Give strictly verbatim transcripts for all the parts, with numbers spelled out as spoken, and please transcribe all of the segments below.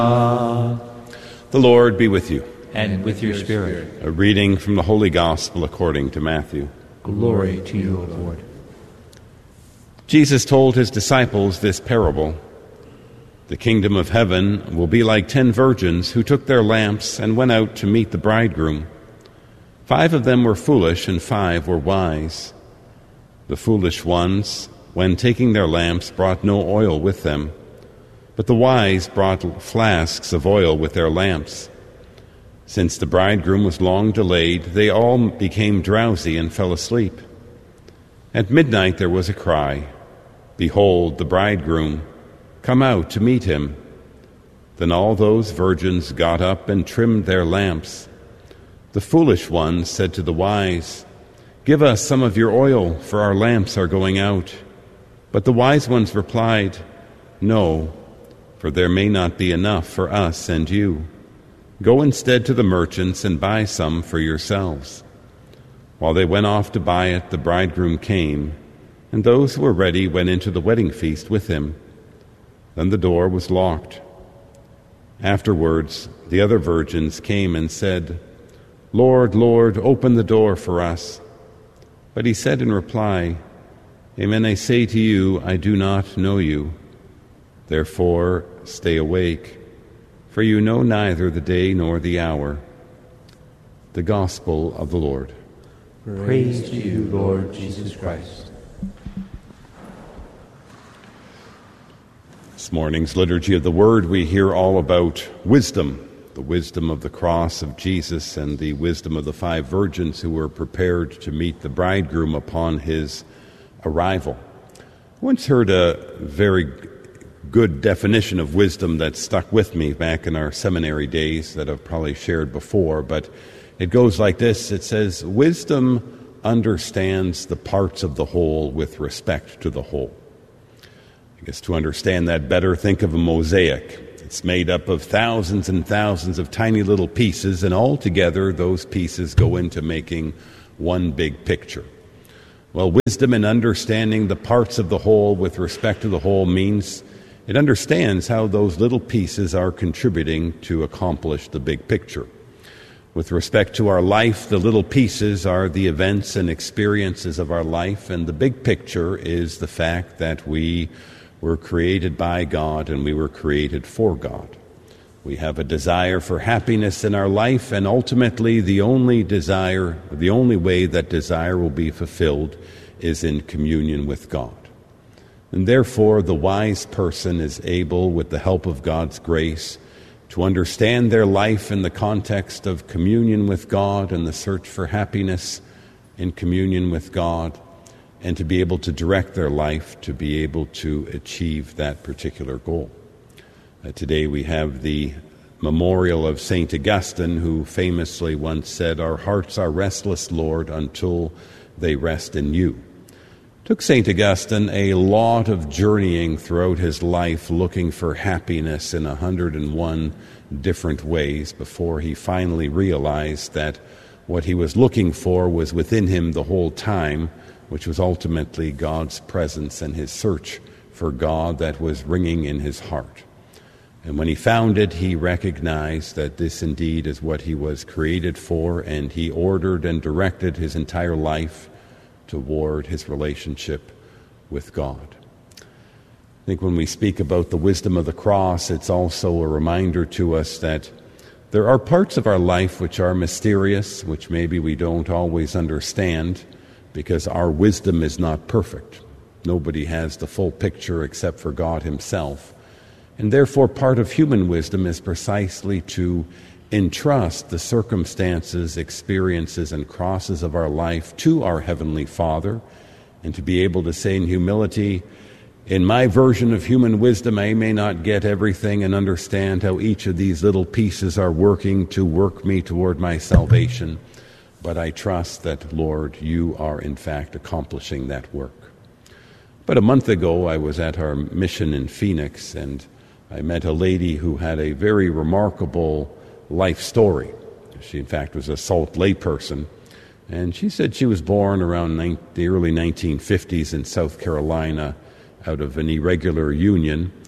The Lord be with you. And with your spirit. A reading from the Holy Gospel according to Matthew. Glory to you, O Lord. Jesus told his disciples this parable. The kingdom of heaven will be like ten virgins who took their lamps and went out to meet the bridegroom. Five of them were foolish and five were wise. The foolish ones, when taking their lamps, brought no oil with them, but the wise brought flasks of oil with their lamps. Since the bridegroom was long delayed, they all became drowsy and fell asleep. At midnight there was a cry, "Behold, the bridegroom! Come out to meet him." Then all those virgins got up and trimmed their lamps. The foolish ones said to the wise, "Give us some of your oil, for our lamps are going out." But the wise ones replied, "No, for there may not be enough for us and you. Go instead to the merchants and buy some for yourselves." While they went off to buy it, the bridegroom came, and those who were ready went into the wedding feast with him. Then the door was locked. Afterwards, the other virgins came and said, "Lord, Lord, open the door for us." But he said in reply, "Amen, I say to you, I do not know you. Therefore, stay awake, for you know neither the day nor the hour." The Gospel of the Lord. Praise to you, Lord Jesus Christ. This morning's Liturgy of the Word, we hear all about wisdom, the wisdom of the cross of Jesus and the wisdom of the five virgins who were prepared to meet the bridegroom upon his arrival. I once heard a very good definition of wisdom that stuck with me back in our seminary days that I've probably shared before, but it goes like this. It says, "Wisdom understands the parts of the whole with respect to the whole." I guess to understand that better, think of a mosaic. It's made up of thousands and thousands of tiny little pieces, and all together those pieces go into making one big picture. Well, wisdom in understanding the parts of the whole with respect to the whole means it understands how those little pieces are contributing to accomplish the big picture. With respect to our life, the little pieces are the events and experiences of our life, and the big picture is the fact that we were created by God and we were created for God. We have a desire for happiness in our life, and ultimately the only desire, the only way that desire will be fulfilled is in communion with God. And therefore, the wise person is able, with the help of God's grace, to understand their life in the context of communion with God and the search for happiness in communion with God, and to be able to direct their life to be able to achieve that particular goal. Uh, today we have the memorial of Saint Augustine, who famously once said, "Our hearts are restless, Lord, until they rest in you." It took Saint Augustine a lot of journeying throughout his life looking for happiness in a hundred and one different ways before he finally realized that what he was looking for was within him the whole time, which was ultimately God's presence and his search for God that was ringing in his heart. And when he found it, he recognized that this indeed is what he was created for, and he ordered and directed his entire life toward his relationship with God. I think when we speak about the wisdom of the cross, it's also a reminder to us that there are parts of our life which are mysterious, which maybe we don't always understand, because our wisdom is not perfect. Nobody has the full picture except for God himself. And therefore, part of human wisdom is precisely to entrust the circumstances, experiences, and crosses of our life to our Heavenly Father, and to be able to say in humility, in my version of human wisdom, I may not get everything and understand how each of these little pieces are working to work me toward my salvation, but I trust that, Lord, you are in fact accomplishing that work. But a month ago, I was at our mission in Phoenix, and I met a lady who had a very remarkable life story. She, in fact, was a Salt Lake person, and she said she was born around the early nineteen fifties in South Carolina out of an irregular union,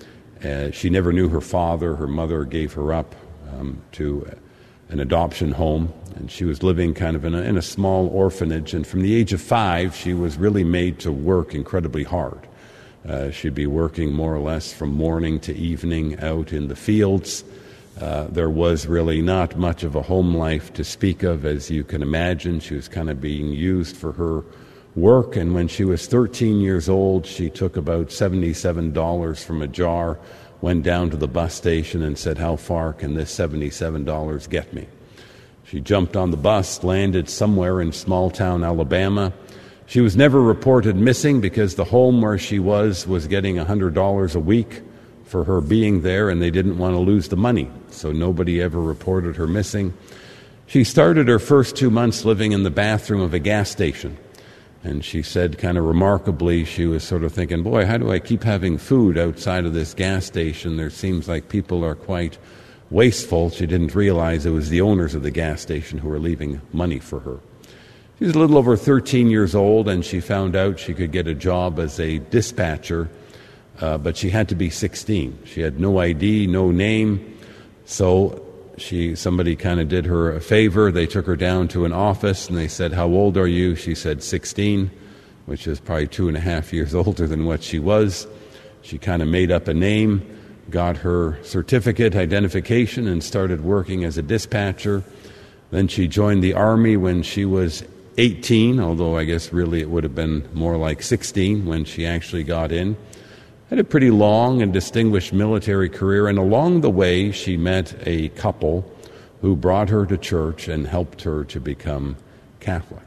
Uh, she never knew her father. Her mother gave her up um, to an adoption home, and she was living kind of in a, in a small orphanage. And from the age of five, she was really made to work incredibly hard. Uh, she'd be working more or less from morning to evening out in the fields. Uh, there was really not much of a home life to speak of, as you can imagine. She was kind of being used for her work, and when she was thirteen years old, she took about seventy-seven dollars from a jar, went down to the bus station and said, "How far can this seventy-seven dollars get me?" She jumped on the bus, landed somewhere in small-town Alabama. She was never reported missing because the home where she was was getting one hundred dollars a week for her being there, and they didn't want to lose the money, so nobody ever reported her missing. She started her first two months living in the bathroom of a gas station. And she said kind of remarkably, she was sort of thinking, boy, how do I keep having food outside of this gas station? There seems like people are quite wasteful. She didn't realize it was the owners of the gas station who were leaving money for her. She was a little over thirteen years old, and she found out she could get a job as a dispatcher, uh, but she had to be sixteen. She had no I D, no name, so She, somebody kind of did her a favor. They took her down to an office and they said, "How old are you?" She said sixteen, which is probably two and a half years older than what she was. She kind of made up a name, got her certificate identification, and started working as a dispatcher. Then she joined the Army when she was eighteen, although I guess really it would have been more like sixteen when she actually got in. Had a pretty long and distinguished military career, and along the way she met a couple who brought her to church and helped her to become Catholic.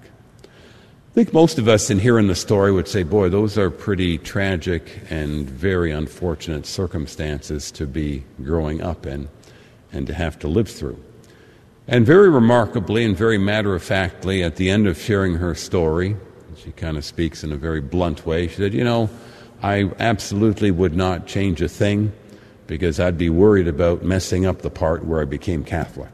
I think most of us in hearing the story would say, boy, those are pretty tragic and very unfortunate circumstances to be growing up in and to have to live through. And very remarkably and very matter-of-factly, at the end of sharing her story, she kind of speaks in a very blunt way. She said, you know, I absolutely would not change a thing because I'd be worried about messing up the part where I became Catholic.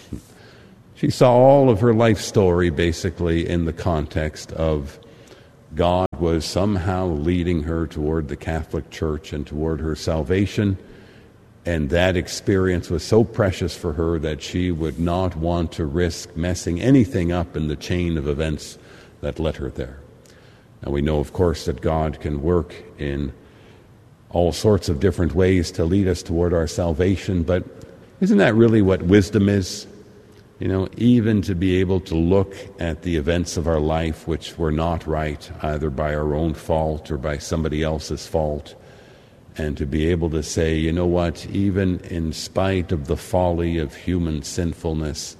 She saw all of her life story basically in the context of God was somehow leading her toward the Catholic Church and toward her salvation, and that experience was so precious for her that she would not want to risk messing anything up in the chain of events that led her there. Now we know, of course, that God can work in all sorts of different ways to lead us toward our salvation, but isn't that really what wisdom is? You know, even to be able to look at the events of our life which were not right, either by our own fault or by somebody else's fault, and to be able to say, you know what, even in spite of the folly of human sinfulness,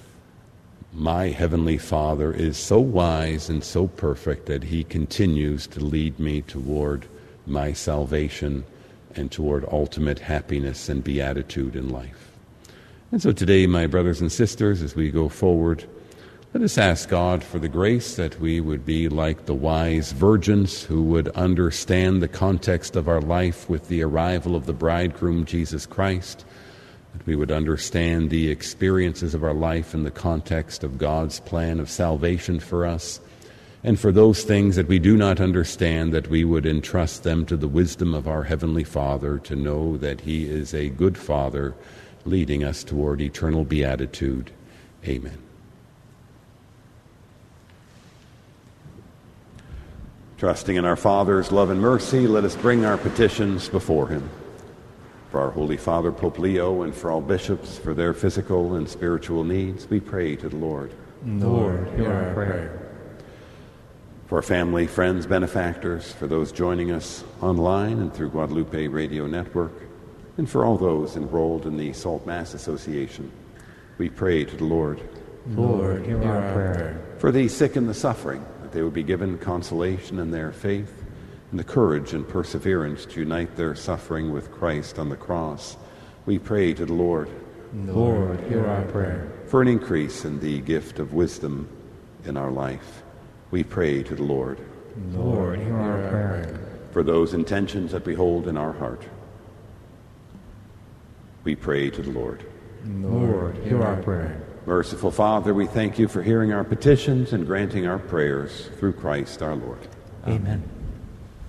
my Heavenly Father is so wise and so perfect that He continues to lead me toward my salvation and toward ultimate happiness and beatitude in life. And so today, my brothers and sisters, as we go forward, let us ask God for the grace that we would be like the wise virgins who would understand the context of our life with the arrival of the bridegroom, Jesus Christ, that we would understand the experiences of our life in the context of God's plan of salvation for us, and for those things that we do not understand, that we would entrust them to the wisdom of our Heavenly Father to know that He is a good Father leading us toward eternal beatitude. Amen. Trusting in our Father's love and mercy, let us bring our petitions before Him. For our Holy Father, Pope Leo, and for all bishops, for their physical and spiritual needs, we pray to the Lord. Lord, hear our prayer. For our family, friends, benefactors, for those joining us online and through Guadalupe Radio Network, and for all those enrolled in the Salt Mass Association, we pray to the Lord. Lord, hear our prayer. For the sick and the suffering, that they would be given consolation in their faith, and the courage and perseverance to unite their suffering with Christ on the cross, we pray to the Lord. Lord, hear our prayer. For an increase in the gift of wisdom in our life, we pray to the Lord. Lord, hear our prayer. For those intentions that we hold in our heart, we pray to the Lord. Lord, hear our prayer. Merciful Father, we thank You for hearing our petitions and granting our prayers through Christ our Lord. Amen.